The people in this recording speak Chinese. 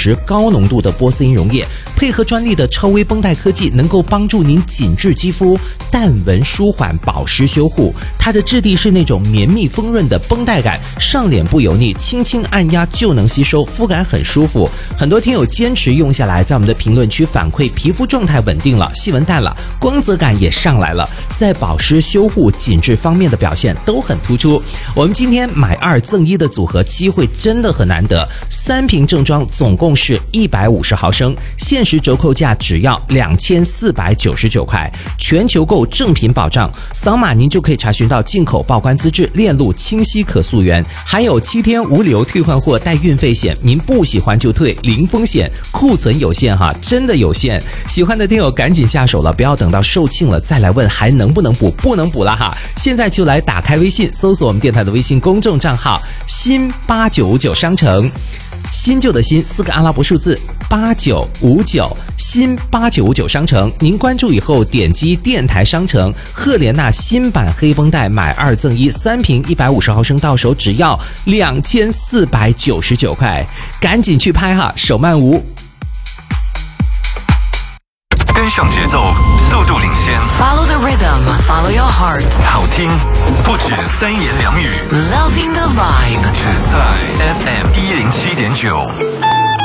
实高浓度的波斯因溶液，配合专利的超微绷带科技，能够帮助您紧致肌肤，淡纹舒缓，保湿修护。它的质地是那种绵密丰润的绷带感，上脸不油腻，轻轻按压就能吸收，肤感很舒服。很多听友坚持用下来，在我们的评论区反馈皮肤状态稳定了，细纹淡了，光泽感也上来了，在保湿修护紧致方面的表现都很突出。我们今天买2赠1的组合机会真的很难得，3瓶正装总共是150毫升，限时折扣价只要2499块，全球购正品保障，扫码您就可以查询到进口报关资质、链路清晰可溯源，还有7天无理由退换货带运费险，您不喜欢就退，零风险，库存有限哈，真的有限。喜欢的听友赶紧下手了，不要等到售罄了再来问还能不能补，不能补了哈。现在就来打开微信，搜索我们电台的微信公众账号新8959商城，新旧的新4个阿拉伯数字8959，新8959商城。您关注以后点击电台商城，赫莲娜新版黑绷带买2赠1，3瓶150毫升到手只要2499块，赶紧去拍哈，手慢无。 跟上节奏，速度领先。 Follow the rhythm, follow your heart. 好听不止3言2语。 Loving the vibe. 只在 FM 107.9。